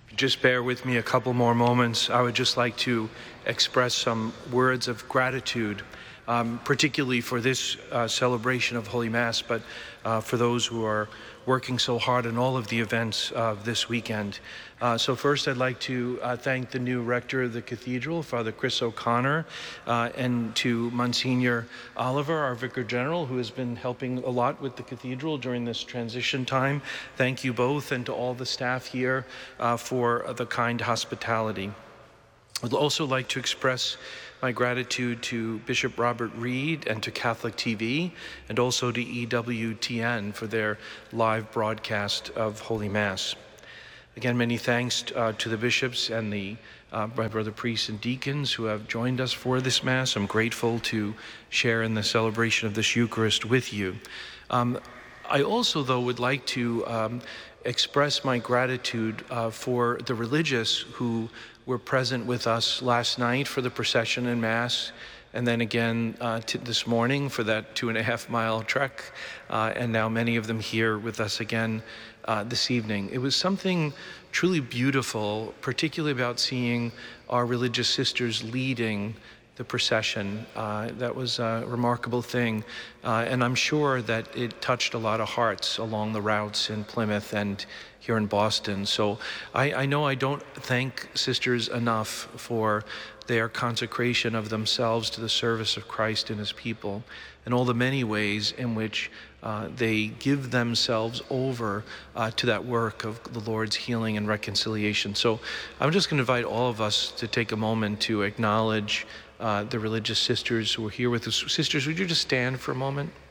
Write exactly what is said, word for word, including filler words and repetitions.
Just bear with me a couple more moments. I would just like to express some words of gratitude, um, particularly for this uh, celebration of Holy Mass, but uh, for those who are working so hard on all of the events of this weekend. Uh, so first, I'd like to uh, thank the new rector of the cathedral, Father Chris O'Connor, uh, and to Monsignor Oliver, our Vicar General, who has been helping a lot with the cathedral during this transition time. Thank you both, and to all the staff here uh, for the kind hospitality. I'd also like to express my gratitude to Bishop Robert Reed and to Catholic T V, and also to E W T N for their live broadcast of Holy Mass. Again, many thanks uh, to the bishops and the uh, my brother priests and deacons who have joined us for this Mass. I'm grateful to share in the celebration of this Eucharist with you. Um, I also, though, would like to um, express my gratitude uh, for the religious who were present with us last night for the procession and Mass, and then again uh, t- this morning for that two and a half mile trek, uh, and now many of them here with us again uh, this evening. It was something truly beautiful, particularly about seeing our religious sisters leading the procession. Uh, that was a remarkable thing, uh, and I'm sure that it touched a lot of hearts along the routes in Plymouth and here in Boston. So I, I know I don't thank sisters enough for their consecration of themselves to the service of Christ and his people, and all the many ways in which uh, they give themselves over uh, to that work of the Lord's healing and reconciliation. So I'm just going to invite all of us to take a moment to acknowledge uh, the religious sisters who are here with us. Sisters, would you just stand for a moment?